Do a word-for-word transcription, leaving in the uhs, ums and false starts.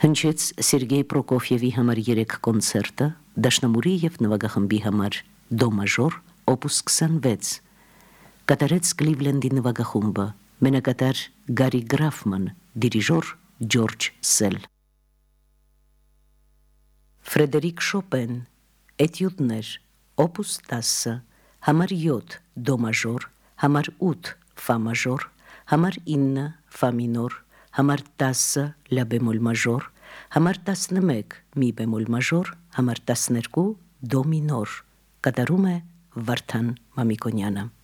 Հնչեց Սերգեյ Պրոկոֆիևի համար երեք կոնցերտը, դաշնամուրի և նվագախմբի համար դո մաժոր, օպուս քսանվեց, կատարեց Կլիվլենդի նվագախումբը, մենակատար Գարի Գրաֆման, դիրիժոր Ջորջ Սել։ Ֆրեդերիկ Շոպեն, էտյուդներ, օպուս տասը, համար յոթ դո մաժոր, համար ութ ֆա մաժոր, համար ինը ֆա մինոր, համար տասը լա բեմոլ մաժոր, համար տասնմեկ մի բեմոլ մաժոր, համար տասներկու դո մինոր, կատարում է Վարդան Մամիկոնյանը։